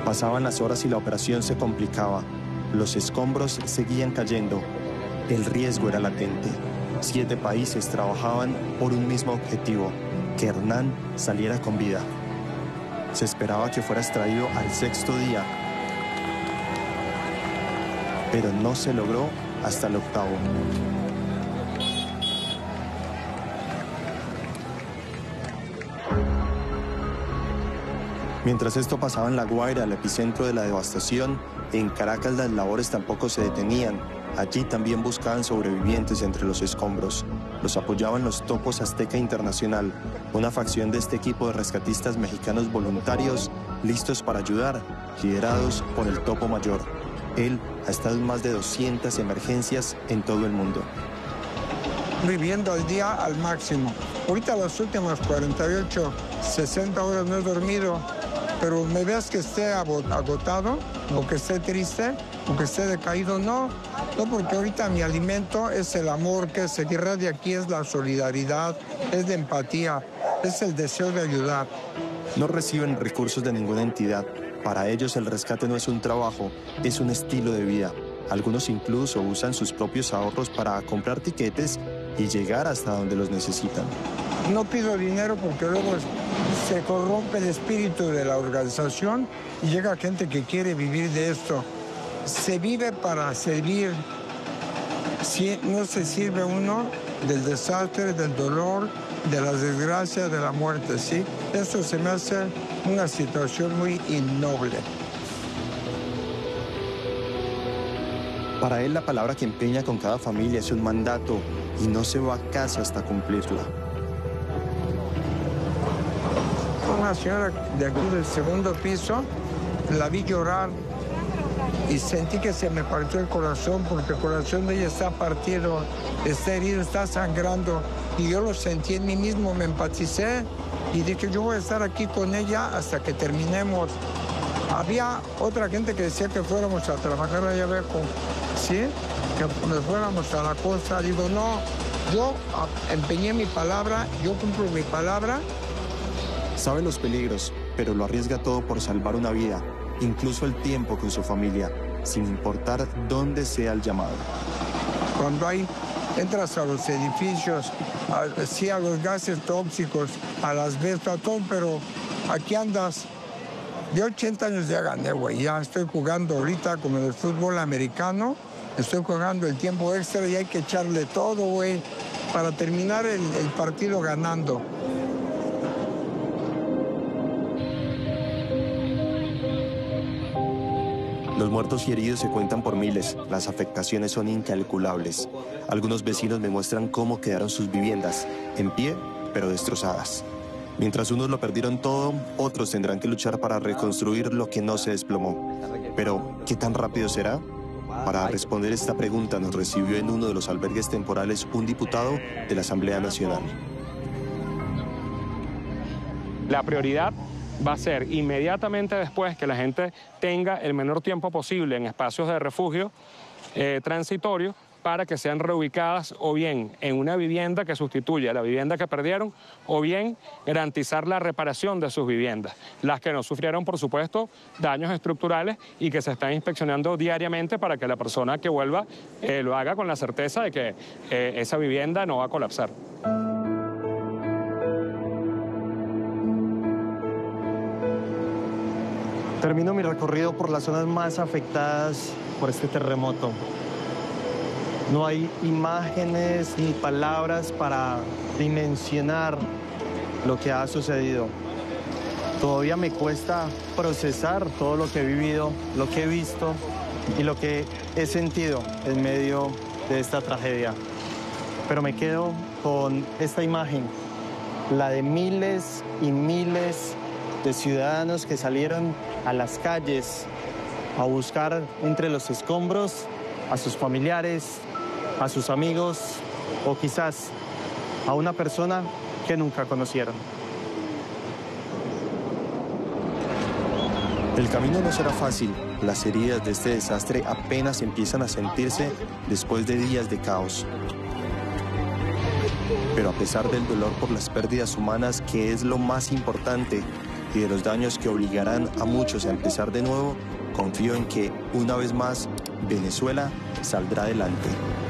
Pasaban las horas y la operación se complicaba. Los escombros seguían cayendo. El riesgo era latente. 7 países trabajaban por un mismo objetivo: que Hernán saliera con vida. Se esperaba que fuera extraído al 6º día, pero no se logró hasta el 8º. Mientras esto pasaba en La Guaira, el epicentro de la devastación, en Caracas las labores tampoco se detenían. Allí también buscaban sobrevivientes entre los escombros. Los apoyaban los Topos Azteca Internacional, una facción de este equipo de rescatistas mexicanos voluntarios listos para ayudar, liderados por el Topo Mayor. Él ha estado en más de 200 emergencias en todo el mundo. Viviendo al día al máximo. Ahorita las últimas 48, 60 horas no he dormido, pero me ves que esté agotado, o que esté triste, o que esté decaído, no, porque ahorita mi alimento es el amor que se irradia aquí, es la solidaridad, es la empatía, es el deseo de ayudar. No reciben recursos de ninguna entidad. Para ellos el rescate no es un trabajo, es un estilo de vida. Algunos incluso usan sus propios ahorros para comprar tiquetes y llegar hasta donde los necesitan. No pido dinero porque luego se corrompe el espíritu de la organización y llega gente que quiere vivir de esto. Se vive para servir. Si no se sirve uno del desastre, del dolor, de las desgracias, de la muerte, ¿sí? Eso se me hace una situación muy innoble. Para él, la palabra que empeña con cada familia es un mandato y no se va a casa hasta cumplirla. Una señora de aquí del 2º piso, la vi llorar y sentí que se me partió el corazón porque el corazón de ella está partido, está herido, está sangrando. Y yo lo sentí en mí mismo, me empaticé y dije, yo voy a estar aquí con ella hasta que terminemos. Había otra gente que decía que fuéramos a trabajar allá abajo, ¿sí? Que nos fuéramos a la costa. Digo, no, yo empeñé mi palabra, yo cumplo mi palabra. Sabe los peligros, pero lo arriesga todo por salvar una vida, incluso el tiempo con su familia, sin importar dónde sea el llamado. Cuando entras a los edificios, sí, a los gases tóxicos, a las asbesto, a todo, pero aquí andas. De 80 años ya gané, güey. Ya estoy jugando ahorita como en el fútbol americano. Estoy jugando el tiempo extra y hay que echarle todo, güey, para terminar el partido ganando. Los muertos y heridos se cuentan por miles. Las afectaciones son incalculables. Algunos vecinos me muestran cómo quedaron sus viviendas, en pie, pero destrozadas. Mientras unos lo perdieron todo, otros tendrán que luchar para reconstruir lo que no se desplomó. Pero, ¿qué tan rápido será? Para responder esta pregunta nos recibió en uno de los albergues temporales un diputado de la Asamblea Nacional. La prioridad va a ser inmediatamente después que la gente tenga el menor tiempo posible en espacios de refugio transitorio, para que sean reubicadas o bien en una vivienda que sustituya a la vivienda que perdieron, o bien garantizar la reparación de sus viviendas. Las que no sufrieron, por supuesto, daños estructurales y que se están inspeccionando diariamente para que la persona que vuelva lo haga con la certeza de que esa vivienda no va a colapsar. Termino mi recorrido por las zonas más afectadas por este terremoto. No hay imágenes ni palabras para dimensionar lo que ha sucedido. Todavía me cuesta procesar todo lo que he vivido, lo que he visto y lo que he sentido en medio de esta tragedia. Pero me quedo con esta imagen, la de miles y miles de ciudadanos que salieron a las calles a buscar entre los escombros a sus familiares, a sus amigos o quizás a una persona que nunca conocieron. El camino no será fácil. Las heridas de este desastre apenas empiezan a sentirse después de días de caos. Pero a pesar del dolor por las pérdidas humanas, que es lo más importante, y de los daños que obligarán a muchos a empezar de nuevo, confío en que, una vez más, Venezuela saldrá adelante.